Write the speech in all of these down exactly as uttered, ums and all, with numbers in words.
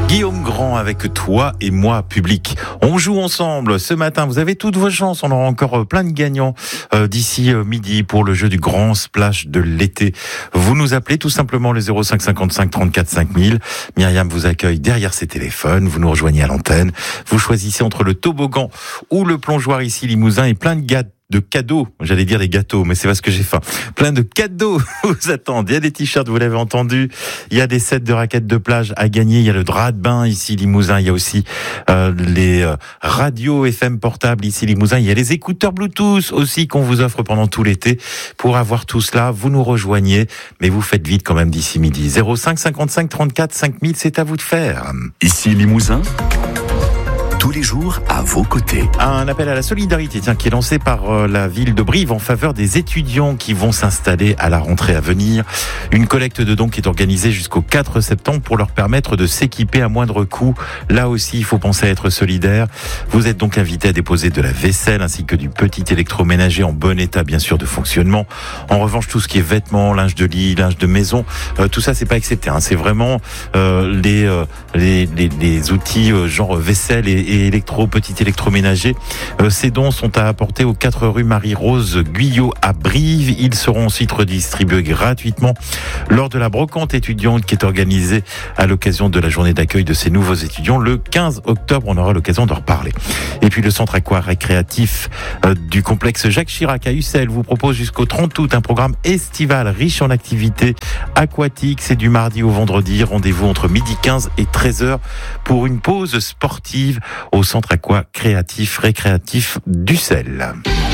Guillaume Grand avec toi et moi, public. On joue ensemble ce matin. Vous avez toutes vos chances. On aura encore plein de gagnants euh, d'ici euh, midi pour le jeu du grand splash de l'été. Vous nous appelez tout simplement le zéro cinq cinquante-cinq trente-quatre cinq mille. Myriam vous accueille derrière ses téléphones. Vous nous rejoignez à l'antenne. Vous choisissez entre le toboggan ou le plongeoir ici Limousin et plein de gâteaux. de cadeaux, j'allais dire des gâteaux, mais c'est parce que j'ai faim. Plein de cadeaux vous attendent. Il y a des t-shirts, vous l'avez entendu. Il y a des sets de raquettes de plage à gagner. Il y a le drap de bain ici Limousin. Il y a aussi euh, les euh, radios F M portables ici Limousin. Il y a les écouteurs Bluetooth aussi qu'on vous offre pendant tout l'été. Pour avoir tout cela, vous nous rejoignez, mais vous faites vite quand même d'ici midi. zéro cinq cinquante-cinq trente-quatre cinq mille, c'est à vous de faire. Ici Limousin, tous les jours à vos côtés. Un appel à la solidarité tiens, qui est lancé par euh, la ville de Brive en faveur des étudiants qui vont s'installer à la rentrée à venir. Une collecte de dons qui est organisée jusqu'au quatre septembre pour leur permettre de s'équiper à moindre coût. Là aussi, il faut penser à être solidaire. Vous êtes donc invité à déposer de la vaisselle ainsi que du petit électroménager en bon état, bien sûr, de fonctionnement. En revanche, tout ce qui est vêtements, linge de lit, linge de maison, euh, tout ça, c'est pas accepté. Hein. C'est vraiment euh, les, euh, les, les, les outils euh, genre vaisselle et et électro, petit électroménager. Euh, ces dons sont à apporter aux quatre rue Marie-Rose Guyot à Brive. Ils seront ensuite redistribués gratuitement lors de la brocante étudiante qui est organisée à l'occasion de la journée d'accueil de ces nouveaux étudiants. Le quinze octobre, on aura l'occasion d'en reparler. Et puis le centre aqua récréatif euh, du complexe Jacques Chirac à Ussel vous propose jusqu'au trente août un programme estival riche en activités aquatiques. C'est du mardi au vendredi. Rendez-vous entre midi quinze et treize heures pour une pause sportive au centre aqua créatif récréatif d'Ussel.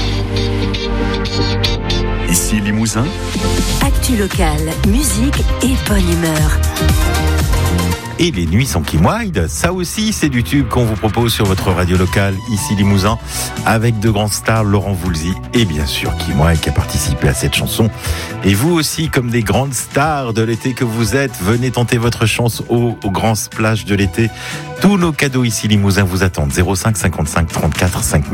Ici Limousin, actu locale, musique et bonne humeur. Et les nuits sans Kim Wilde, ça aussi c'est du tube qu'on vous propose sur votre radio locale ici Limousin avec de grandes stars, Laurent Voulzy et bien sûr Kim Wilde qui a participé à cette chanson. Et vous aussi, comme des grandes stars de l'été que vous êtes, venez tenter votre chance au, au grand splash de l'été. Tous nos cadeaux ici Limousin vous attendent. zéro cinq cinquante-cinq trente-quatre cinq mille.